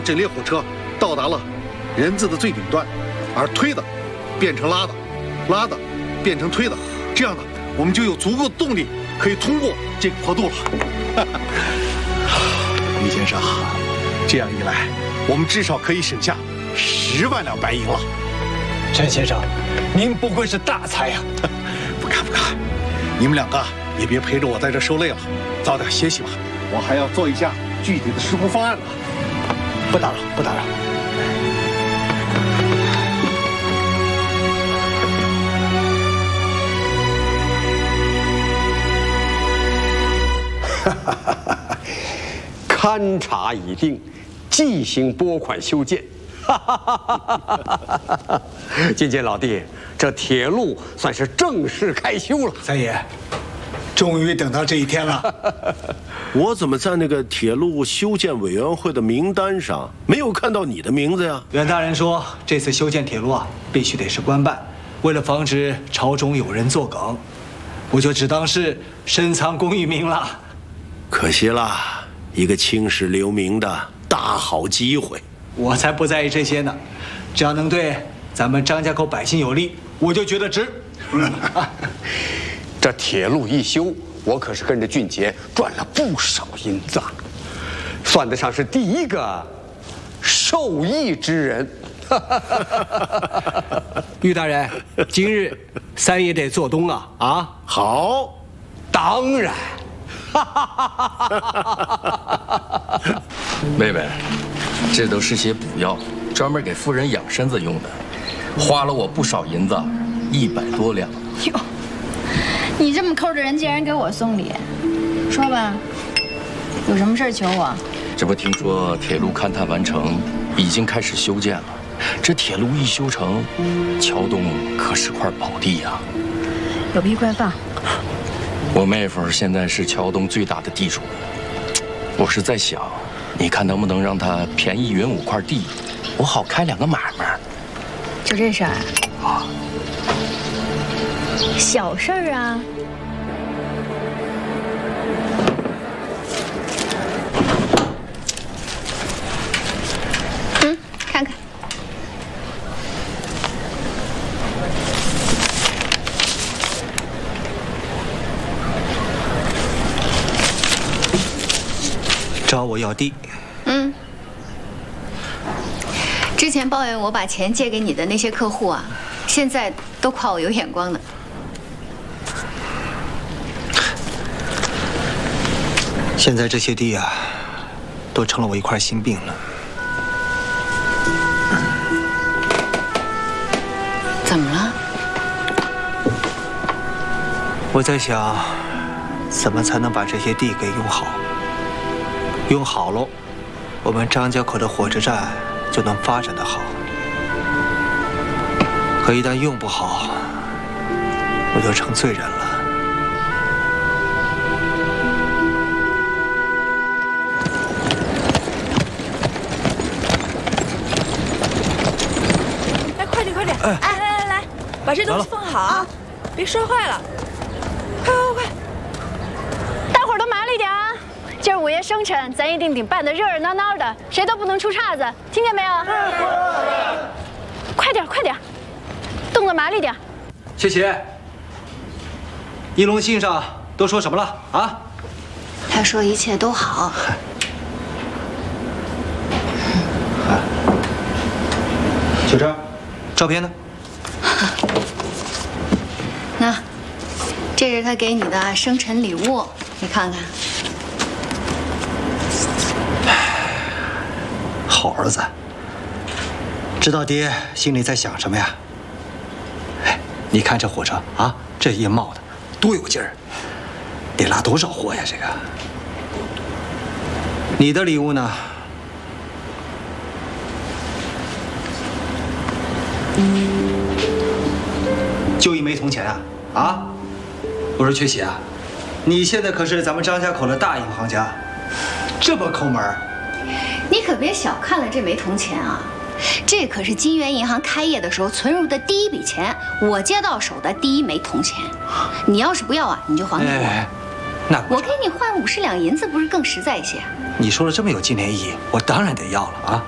这列火车到达了人字的最顶端，而推的变成拉的，拉的变成推的，这样呢，我们就有足够的动力可以通过这个坡度了。李先生，这样一来，我们至少可以省下10万两白银了。 陈先生，您不愧是大才呀！ 不敢，你们两个也别陪着我在这受累了，早点歇息吧。我还要做一下具体的施工方案呢。 不打扰，不打扰。 勘察已定，即行拨款修建。觐见老弟，这铁路算是正式开修了。 三爷，终于等到这一天了。 我怎么在那个铁路修建委员会的名单上没有看到你的名字呀？ 袁大人说，这次修建铁路啊，必须得是官办，为了防止朝中有人作梗，我就只当是深藏功与名了。 可惜啦，一个青史留名的大好机会。 我才不在意这些呢，只要能对咱们张家口百姓有利，我就觉得值。 这铁路一修，我可是跟着俊杰赚了不少银子，算得上是第一个受益之人。 玉大人，今日三爷得做东啊！啊， 好， 当然。 妹妹，这都是些补药，专门给夫人养身子用的，花了我不少银子，100多两。 哟，你这么抠着人，竟然给我送礼，说吧，有什么事求我？ 这不听说铁路勘探完成，已经开始修建了。这铁路一修成，桥东可是块宝地呀。 有屁快放！ 我妹夫现在是桥东最大的地主，我是在想，你看能不能让他便宜匀5块地，我好开2个买卖。 就这事儿啊？ 小事儿啊。看看。 找我要地。 之前抱怨我把钱借给你的那些客户啊，现在都夸我有眼光呢。 现在这些地啊，都成了我一块心病了。 怎么了？ 我在想，怎么才能把这些地给用好？用好喽，我们张家口的火车站就能发展得好。可一旦用不好，我就成罪人了。 哎，快点快点！哎，来，把这东西放好，别摔坏了。快！ 大伙儿都麻利点啊！今儿5爷生辰，咱一定办得热热闹闹的，谁都不能出岔子，听见没有？快点，动作麻利点。 谢谢。一龙信上都说什么了啊？ 他说一切都好。 小张，照片呢？ 那，这是他给你的生辰礼物，你看看。 好儿子，知道爹心里在想什么呀？哎，你看这火车啊，这一冒的多有劲儿，得拉多少货呀？这个，你的礼物呢？就1枚铜钱啊！啊！我说缺喜啊，你现在可是咱们张家口的大银行家，这么抠门儿。 你可别小看了这枚铜钱啊，这可是金源银行开业的时候存入的第一笔钱，我接到手的第1枚铜钱。你要是不要啊，你就还给我。 那我给你换50两银子，不是更实在一些？ 你说的这么有纪念意义，我当然得要了啊。